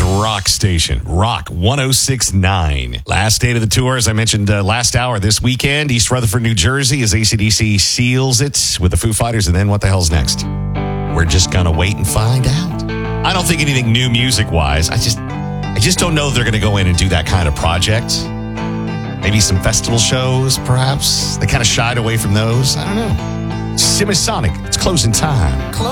rock station, Rock 106.9. Last date of the tour, as I mentioned last hour, this weekend, East Rutherford, New Jersey, as AC/DC seals it with the Foo Fighters. And then what the hell's next? We're just going to wait and find out. I don't think anything new music-wise. I just don't know they're going to go in and do that kind of project. Maybe some festival shows, perhaps. They kind of shied away from those. I don't know. Semisonic. It's closing time.